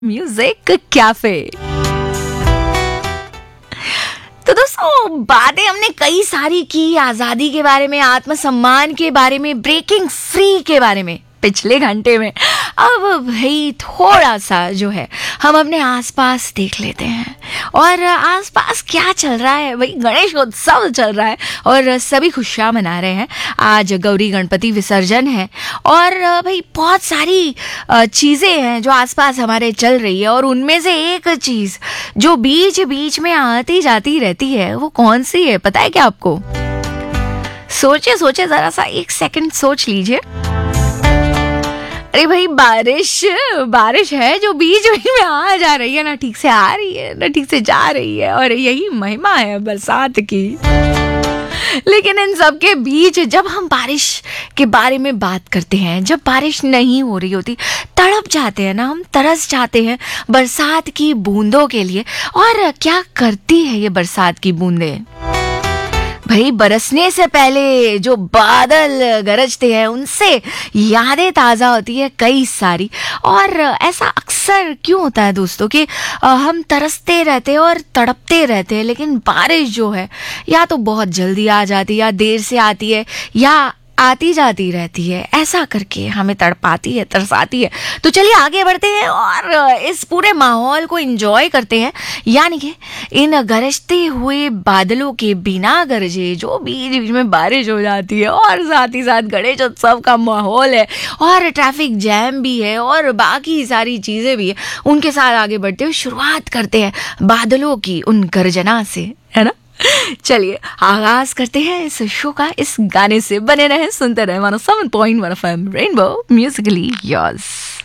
Music cafe. तो दोस्तों, बातें हमने कई सारी की, आजादी के बारे में, आत्मसम्मान के बारे में, ब्रेकिंग फ्री के बारे में पिछले घंटे में। अब भाई थोड़ा सा जो है हम अपने आसपास देख लेते हैं और आसपास क्या चल रहा है। भाई गणेश उत्सव चल रहा है और सभी खुशियाँ मना रहे हैं। आज गौरी गणपति विसर्जन है और भाई बहुत सारी चीज़ें हैं जो आसपास हमारे चल रही है। और उनमें से एक चीज़ जो बीच बीच में आती जाती रहती है, वो कौन सी है पता है क्या आपको? सोचे सोचे ज़रा सा, एक सेकंड सोच लीजिए। अरे भाई बारिश है जो बीच बीच में आ जा रही है, ना ठीक से आ रही है ना ठीक से जा रही है। और यही महिमा है बरसात की। लेकिन इन सब के बीच जब हम बारिश के बारे में बात करते हैं, जब बारिश नहीं हो रही होती, तड़प जाते हैं ना हम, तरस जाते हैं बरसात की बूंदों के लिए। और क्या करती है ये बरसात की बूंदें? भाई बरसने से पहले जो बादल गरजते हैं उनसे यादें ताज़ा होती है कई सारी। और ऐसा अक्सर क्यों होता है दोस्तों कि हम तरसते रहते हैं और तड़पते रहते हैं, लेकिन बारिश जो है या तो बहुत जल्दी आ जाती है या देर से आती है या आती जाती रहती है। ऐसा करके हमें तड़पाती है, तरसाती है। तो चलिए आगे बढ़ते हैं और इस पूरे माहौल को एंजॉय करते हैं, यानी कि इन गरजते हुए बादलों के बिना गरजे जो बीच बीच में बारिश हो जाती है। और साथ ही साथ गणेश उत्सव का माहौल है और ट्रैफिक जैम भी है और बाकी सारी चीज़ें भी है। उनके साथ आगे बढ़ते हुए शुरुआत करते हैं बादलों की उन गर्जना से, है ना। चलिए आगाज करते हैं इस शो का इस गाने से। बने रहें, सुनते रहें 107.1 FM रेनबो म्यूजिकली योर्स।